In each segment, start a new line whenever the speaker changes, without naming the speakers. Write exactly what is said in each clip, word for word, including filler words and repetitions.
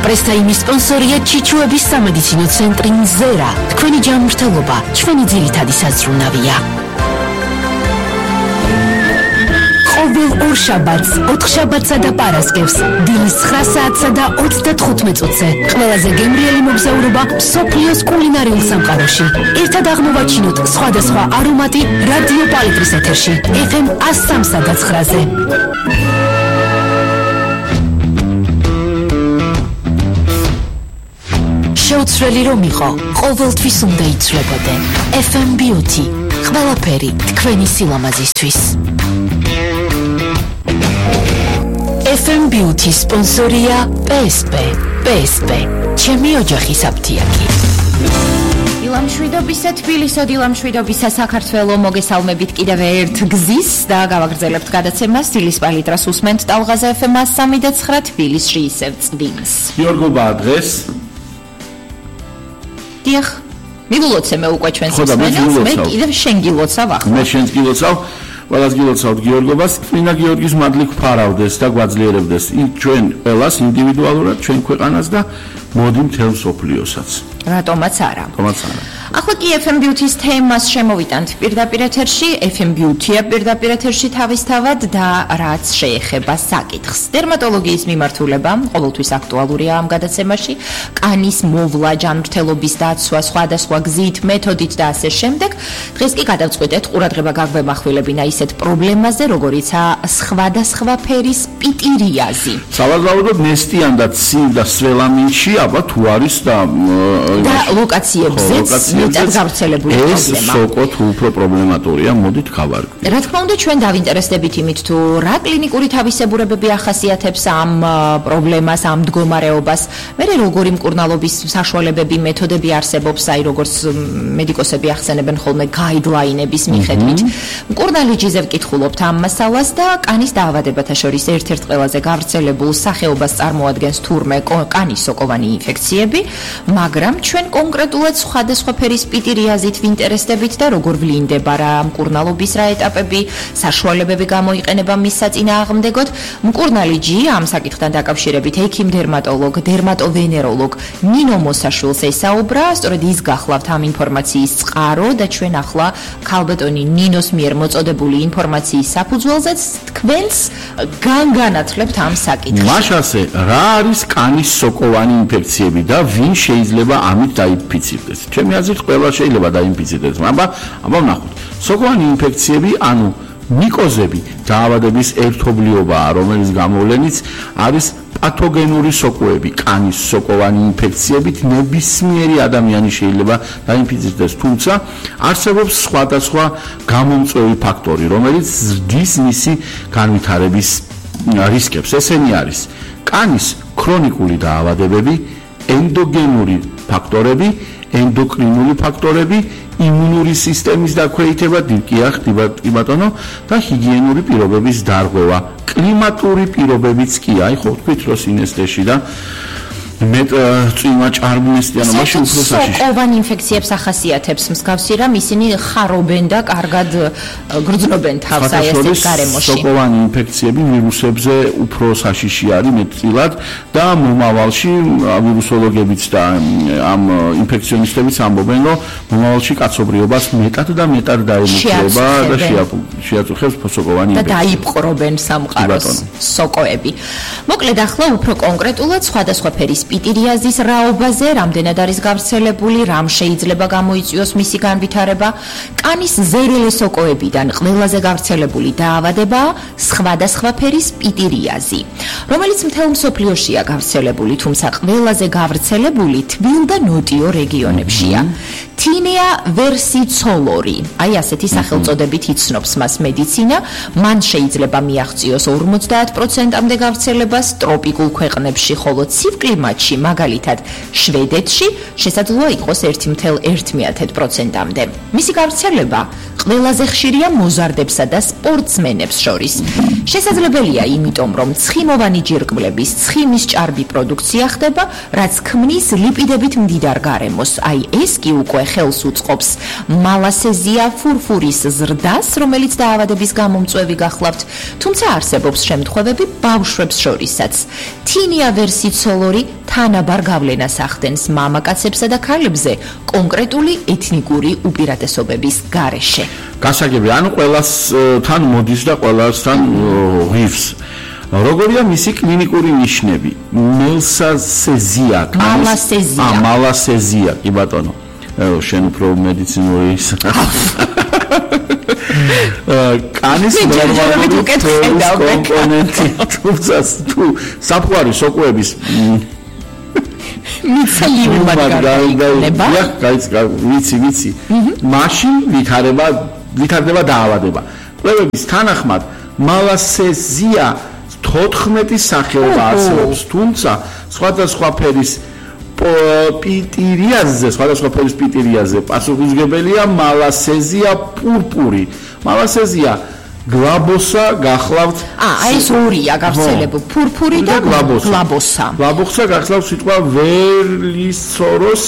პრესტაიმის სპონსორია ჩიჩუების სამედიცინო ცენტრი მზერა. თქვენი ჯანმრთელობა ჩვენი ძირითადი საზრუნავია. ყოველ ორ შაბათს, ოთხ შაბათსა და პარასკევს, დილის ცხრა საათსა და ოცდათხუთმეტ წუთზე, ყველაზე გემრიელი მოგზაურობა მსოფლიოს კულინარიულ სამყაროში. ერთად აღმოვაჩინოთ სხვადასხვა არომატი რადიო პალიტრის ეთერში, ეფ ემ ათს სამსა და ცხრაზე. შეუცვლელი რომ იყო, ყოველთვის უნდა იცვლებოდე. ეფ ემ Beauty, ყველაფერი თქვენი სილამაზისთვის. ეფ ემ Beauty სპონსორია პე ეს პე. პე ეს პე, ჩემი ოჯახის აფთიაქი.
დილამშვიდობისა თბილისო, დილამშვიდობისა საქართველო, მოგესალმებით კიდევ ერთ გზის და გავაგრძელებთ გადაცემას დილის პალიტრას უსმენთ ტალღაზე ეფ ემ ათს სამი და ცხრა თბილისში ისევ წვიმს.
გიორგობა დღეს
დიახ, მიგულოცე მე უკვე ჩვენს მსმენელს, მე კიდევ შენ გილოცავ ახლა.
მე შენს გილოცავ, ყველას გილოცავთ გიორგობას, წმინდა გიორგის მადლი გვფარავდეს და გვაძლიერებდეს ჩვენ ყველას ინდივიდუალურად, ჩვენ ქვეყანას და მოდი მთელ მსოფლიოსაც.
რატომაც არა.
რატომაც არა.
ახლა კი ეფ ემ Beauty-ს თემას შემოვიტანთ პირდაპირ ეთერში, ეფ ემ Beauty-ა პირდაპირ ეთერში თავისთავად და რაც შეეხება საკითხს. დერმატოლოგიის მიმართულება ყოველთვის აქტუალურია ამ გადაცემაში, კანის მოვლა, ჯანმრთელობის დაცვა, სხვადასხვა გზით, მეთოდით და ასე შემდეგ. დღეს კი გადავწყვიტეთ ყურადღება გაგვემახვილებინა ისეთ პრობლემაზე, როგორიცაა სხვადასხვა ფერის პიტირიაზი.
სავარაუდოდ ნესტიან და ცივ და სველამინში, აბა თუ არის და
და ლოკაციებზეც მეტად გავრცელებული პრობლემა.
ეს სოკო თუ უფრო პრობლემატურია, მოდით გავარკვიოთ.
რა თქმა უნდა, ჩვენ დავინტერესდებით იმით, თუ რა კლინიკური თავისებურებები ახასიათებს ამ პრობლემას, ამ მდგომარეობას. მე როგორი მკურნალობის საშუალებები, მეთოდები არსებობს, აი როგორც მედიკოსები ახსენებენ ხოლმე გაიდლაინების მიხედვით. მკურნალი ჯიზე ვკითხულობთ ამ მასალას და კანის დაავადებათა შორის ერთ-ერთ ყველაზე გავრცელებულ სახეობას წარმოადგენს თურმე კანის სოკოვანი ინფექციები, მაგრამ ჩვენ კონკრეტულად სხვადასხვა ფერის პიტირიაზით ვინტერესდებით და როგორ ვლინდება რა მკურნალობის რა ეტაპები, საშუალებები გამოიყენება მის საწინააღმდეგოდ. მკურნალი ჯი ამ საკითხთან დაკავშირებით ექიმ დერმატოლოგ, დერმატოვენეროლოგ ნინო მოსაშვილს ესაუბრა, სწორედ ის გახლავთ ამ ინფორმაციის წყარო და ჩვენ ახლა ქალბატონი ნინოს მიერ მოწოდებული ინფორმაციის საფუძველზეც თქვენს განგანათლებთ ამ საკითხს.
მაშასე, რა არის კანის სოკოვანი ინფექციები და ვინ შეიძლება ამით დაინფიცირდეს? ჩემი აზრით, ყველა შეიძლება დაინფიცირდეს, მაგრამ აბა ვნახოთ. სოკოვანი ინფექციები, ანუ მიკოზები, დაავადების ერთობლიობაა, რომელიც გამოვლენიც არის პათოგენური სოკოები, კანის სოკოვანი ინფექციებით ნებისმიერი ადამიანი შეიძლება დაინფიცირდეს, თუმცა არსებობს სხვადასხვა გამომწვევი ფაქტორი, რომელიც ზრდის მისი განვითარების რისკებს. ესენი არის კანის ქრონიკული დაავადებები, ენდოგენური ფაქტორები, ენდოკრინული ფაქტორები, იმუნური სისტემის დაქვეითება, დიახ, ბატონო, და ჰიგიენური პირობების დარღვევა. კლიმატური პირობებიც კი, აი ხო ვთქვით, რომ სინესტეში და მეტ წვიმა ჭარბნესტიანობაში უფრო საშიში.
სოკოვან ინფექციებს ახასიათებს მსგავსი რამ, ისინი ხარობენ და კარგად გრძნობენ თავს აი ეს გარემოში.
სოკოვანი ინფექციები ვირუსებზე უფრო საშიში არის მეტწილად და მომავალში ვირუსოლოგებიც და ამ ინფექციონისტებიც ამბობენ, რომ მომავალში კაცობრიობას მეტად და მეტად დაემუქრება და შეაწუხებს სოკოვანი ინფექცია. და
დაიპყრობენ სამყაროს სოკოები. მოკლედ ახლა უფრო კონკრეტულად სხვადასხვა ფერის პიტირიაზის რაობაზე, რამდენად არის გავრცელებული, რამ შეიძლება გამოიწვიოს მისი განვითარება. კანის ზერელე სოკოებიდან ყველაზე გავრცელებული დაავადებაა სხვადასხვა ფერის პიტირიაზი, რომელიც მთელ მსოფლიოშია გავრცელებული, თუმცა ყველაზე გავრცელებული თბილ და ნოტიო რეგიონებშია. თინეა ვერსიცოლორი, აი ასეთი სახელწოდებით იცნობს მას მედიცინა, მან შეიძლება მიაღწიოს ორმოცდაათ პროცენტამდე გავრცელებას ტროპიკულ ქვეყნებში, ხოლო ცივ კლიმატში, მაგალითად შვედეთში, შესაძლოა იყოს ერთი კoma ერთ პროცენტამდე. მისი გავრცელება ყველაზე ხშირია მოზარდებსა და სპორტსმენებს შორის. შესაძლებელია იმიტომ, რომ ცხიმოვანი ჯირკვლების ცხიმის ჭარბი პროდუქცია ხდება, რაც ქმნის ლიპიდებით მდიდარ გარემოს. აი ეს კი უკვე ხელს უწყობს მალასეზია ფურფურის ზრდას, რომელიც დაავადების გამომწვევი გახლავთ, თუმცა არსებობს შემთხვევები ბავშვებს შორისაც. თინეა ვერსიცოლორი თანაბარ გავლენას ახდენს მამაკაცებსა და ქალებზე კონკრეტული ეთნიკური უპირატესობების გარეშე.
გასაგები, ანუ ყველასთან მოდის და ყველასთან ღირს. როგორია მისი კლინიკური ნიშნები? მელსაზია,
მალასეზია.
ა, მალასეზია, კი ბატონო. შენ უფრო მედიცინური ის კანის ნორმალური კომპონენტი თუმცა თუ საფუარი სოკოების
მიცელიუმად გარდა
ვიცი ვიცი მაშინ ვითარება ვითარდება დაავადება. კვლევების თანახმად მალასეზია თოთხმეტი სახეობა არსებობს, თუმცა სხვადასხვა ფერის პიტირიაზე, სხვადასხვა ფერის პიტირიაზე პასუხისმგებელია მალასეზია პურპური. მალასეზია გლაბოსა გახლავთ.
აა, აი ეს ორია გავრცელებული, პურპური და გლაბოსა.
გლაბოსა გახლავთ სიტყვა ვერლისოროს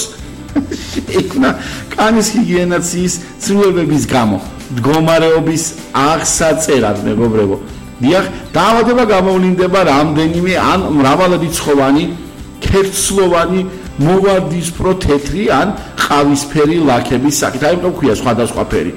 ეკნა კანის ჰიგიენაციის ცვლილებების გამო. მდგომარეობის აღსაწერად, მეგობრებო. დიახ, დაავადება გამოვლინდება რამდენიმე ან მრავალრიცხოვანი ქერცლოვანი მოვარდისფრო თეთრი ან ყავისფერი ლაქების საკით. აი რომ ქვია სხვადასხვა ფერი.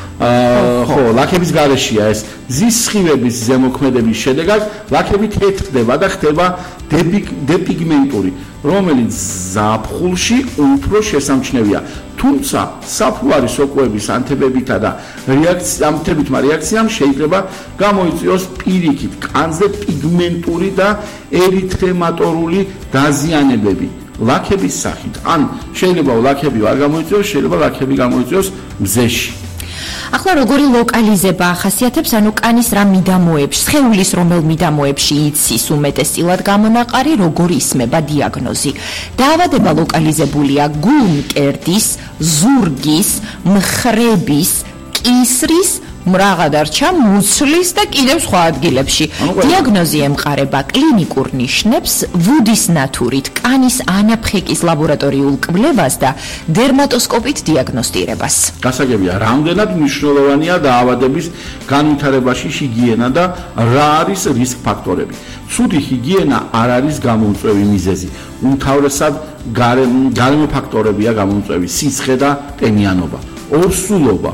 აა ხო, ლაქების გარეშეა ეს. მზის სხივების ზემოქმედების შედეგად ლაქები თეთრდება და ხდება დეპიგმენტური, რომელიც ზაფხულში უფრო შესამჩნევია. თუმცა საფუარი სოკოების ანთებებითა და ამთებითმა რეაქციამ შეიძლება გამოიწვიოს პირიქით კანზე პიგმენტური და ერითრემატორული დაზიანებები ლაქების სახით. ან შეიძლება ლაქები არ გამოიწვიოს, შეიძლება ლაქები გამოიწვიოს მზეში.
ახლა როგორი ლოკალიზება ახასიათებს, ანუ კანის რა მიდამოებში, სხეულის რომელ მიდამოებში იცის უმეტესწილად გამონაყარი, როგორ ისმება დიაგნოზი. დაავადება ლოკალიზებულია გულმკერდის, ზურგის, მხრების, კისრის, მრაღადარჩა, მუცლის და კიდევ სხვა ადგილებში. დიაგნოზი ემყარება კლინიკურ ნიშნებს, ვუდის ნათურით, კანის ანაფხეკის ლაბორატორიულ კვლევას და დერმატოსკოპით დიაგნოსტირებას.
გასაგებია, რამდენად მნიშვნელოვანია დაავადების განვითარებაში ჰიგიენა და რა არის რისკ ფაქტორები. ცუდი ჰიგიენა არ არის გამოუწვევი მიზეზი. უმთავრესად გარემო ფაქტორებია გამოუწვევი: სიცხე და ტენიანობა, ორსულობა.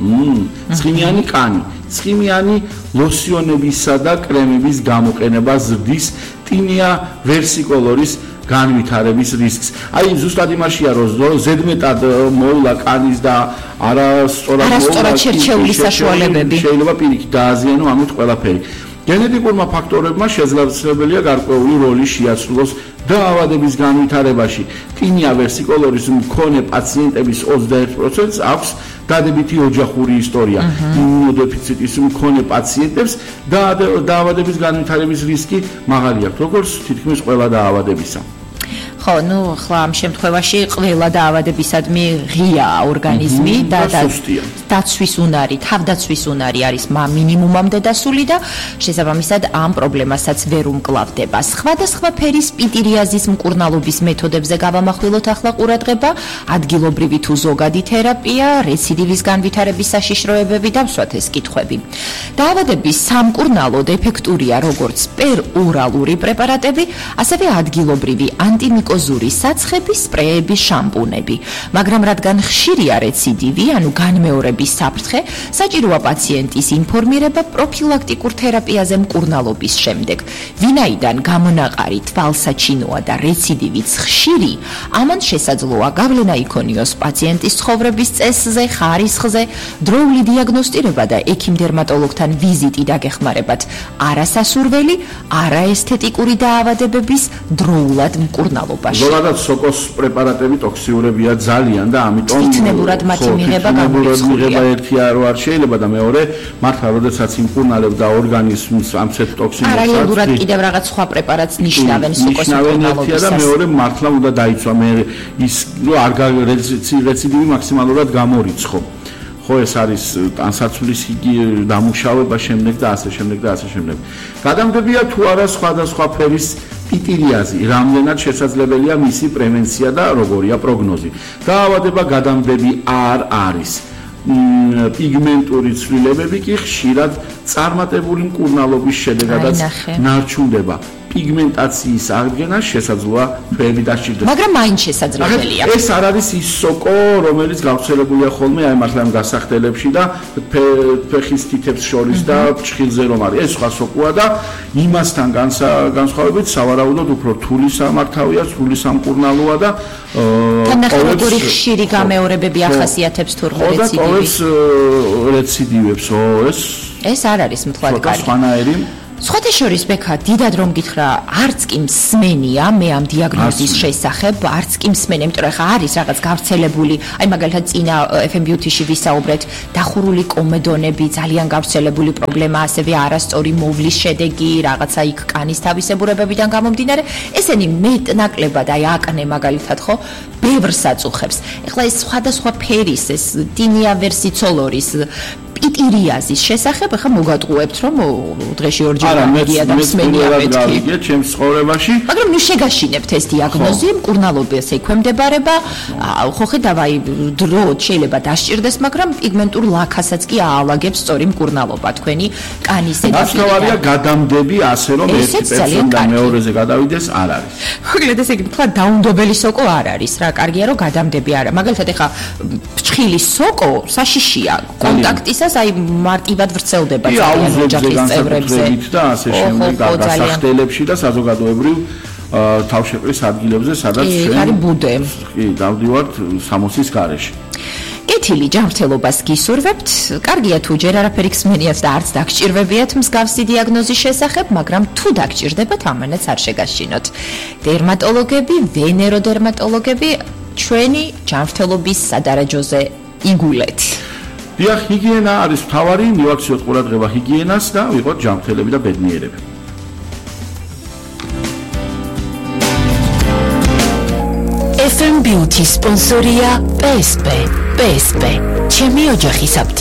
ცხიმიანი კანი, ცხიმიანი ლოსიონებისა და კრემების გამოყენება ზრდის ტინია ვერსიკოლორის განვითარების რისკს. აი ზუსტად იმაშია რომ ზედმეტად მოვლა კანის და
არასწორად შერჩეული საშუალებები
შეიძლება პირიქით დააზიანო ამით ყველაფერი. გენეტიკურმა ფაქტორებმა შესაძლებელია გარკვეული როლი შეასრულოს დაავადების განვითარებაში. ტინია ვერსიკოლორის მქონე პაციენტების ოცდაერთ პროცენტს აქვს დადებითი ოჯახური ისტორია. იმუნოდეფიციტის მქონე პაციენტებს დაავადების განვითარების რისკი მაღალი აქვს, როგორც თითქმის ყველა დაავადებისა.
ხო, ну, ხლა ამ შემთხვევაში ყველა დაავადებისადმი ღიაა ორგანიზმი და დაცვის უნარი, თავდაცვის უნარი არის მინიმუმამდე დასული და შესაბამისად ამ პრობლემასაც ვერ უმკლავდება. სხვადასხვა ფერის პიტირიაზის მკურნალობის მეთოდებზე გავამახვილოთ ახლა ყურადღება, ადგილობრივი თუ ზოგადი თერაპია, რეციდივის განვითარების საშიშროებები და მსვათ ეს კითხვები. დაავადების სამკურნალო ეფექტურია როგორც პერორალური პრეპარატები, ასევე ადგილობრივი ანტიმიკრობიული კოზური საცხები, სპრეები, შამპუნები. მაგრამ რადგან ხშირია რეციდივი, ანუ განმეორების საფრთხე, საჭიროა პაციენტის ინფორმირება პროფილაქტიკურ თერაპიაზე მკურნალობის შემდეგ. ვინაიდან გამონაყარი თვალსაჩინოა და რეციდივიც ხშირი, ამან შესაძლოა გავლენა იქონიოს პაციენტის ცხოვრების წესზე, ხარისხზე, დროული დიაგნოსტირება და ექიმ-დერმატოლოგთან ვიზიტი დაგეხმარებათ არასასურველი, არაესთეტიკური დაავადებების დროულად მკურნალობა.
ზოგადად სოკოს პრეპარატები ტოქსიურებია ძალიან და ამიტომ
თითნებურად მათი მიღება
გამორიცხულია. ერთი რო არ შეიძლება და მეორე მართლა როდესაც იმკურნალებდა ორგანიზმს ამცეთ ტოქსინებს
პარალელურად კიდევ რაღაც სხვა პრეპარატს ნიშნავენ სოკოს მკურნალობისას.
და მეორე მართლა უნდა დაიცვა მე ის რო არ რეციდივი მაქსიმალურად გამორიცხო. ხო ეს არის ტანსაცმლის დამუშავება შემდეგ და ასე შემდეგ და ასე შემდეგ. გადამდებია თუ არა სხვადასხვა ფერის პიტირიაზი, რამდენად შესაძლებელია მისი პრევენცია და როგორია პროგნოზი. დაავადება გადამდები არ არის. პიგმენტური ცვლილებები კი ხშირად წარმატებული მკურნალობის შედეგადაც ნარჩუნდება. პიგმენტაციის აღდგენა შესაძლოა თვეები დასჭირდეს.
მაგრამ მაინც შესაძლებელია.
ეს არ არის ის სოკო, რომელიც გავრცელებულია ხოლმე აი მართლა ამ გასახდელებში და ფეხის თითებს შორის და ჭხილზე რომ არის. ეს სხვა სოკოა და იმასთან განსხვავებით სავარაუდოდ უფრო რთული სამართავია, სრული სამკურნალოა და
თანახმადური ხშირი გამეორებები ახასიათებს თურმე რეციდივი.
რეციდივებს ო ეს
ეს არ არის მთლად კარგი.
სხვანაირი
სხვათა შორის ბექა დიდად რომ გითხრა არც კი მსმენია მე ამ დიაგნოზის შესახებ არც კი მსმენია იმიტომ რომ ხა არის რაღაც გავრცელებული აი მაგალითად წინა ეფ ემ Beauty-ში ვისაუბრეთ დახურული კომედონები ძალიან გავრცელებული პრობლემა ასევე არასწორი მოვლის შედეგი რაღაცა იქ კანის თავისებურებებიდან გამომდინარე ესენი მეტნაკლებად აი აკნე მაგალითად ხო ბევრს აწუხებს ეხლა ეს სხვადასხვა ფერის ეს ტინია ვერსიცოლორის პიტირიაზის შესახებ ახლა მოგატყუებთ რომ დღეში ორჯერ ამერია და მსმენია მეთქი
ჩემს ცხოვრებაში
მაგრამ ნუ შეგაშინებთ ეს დიაგნოზი მკურნალობას ექვემდებარება ხო ხედავ აი დრო შეიძლება დასჭირდეს მაგრამ პიგმენტურ ლაქასაც კი აალაგებს სწორი მკურნალობა თქვენი კანის
ეთიკა გადამდები ასე რომ ერთი პერსონიდან მეორეზე გადავიდეს არ არის
მოკლედ ესე იგი თქვა დაუნდობელი სოკო არ არის რა კარგია რომ გადამდები არა მაგალითად ეხლა ფრჩხილი სოკო საშიშია კონტაქტისას აი მარტივად ვრცელდება ძალიან ოჯახის წევრებზე
და ასე შემდეგ გასახდელებში და საზოგადოებრივ თავშეყრის ადგილებზე სადაც
არის ბუდე
კი დავდივართ სამოცის გარეშე
კეთილი ჯანმრთელობას გისურვებთ კარგია თუ ჯერ არაფერი გსმენიათ და არც დაგჭირვებიათ მსგავსი დიაგნოზის შესახებ მაგრამ თუ დაგჭირდებათ ამანაც არ შეგაშინოთ დერმატოლოგები ვენეროდერმატოლოგები ჩვენი ჯანმრთელობის სადარაჯოზე იგულეთ
დიახ, ჰიგიენა არის მთავარი, მივაქციოთ ყურადღება ჰიგიენას და ვიყოთ ჯანმრთელები და ბედნიერები.
ეფ ემ Beauty სპონსორია პე ეს პე. პე ეს პე. ჩემი ოჯახის აფთი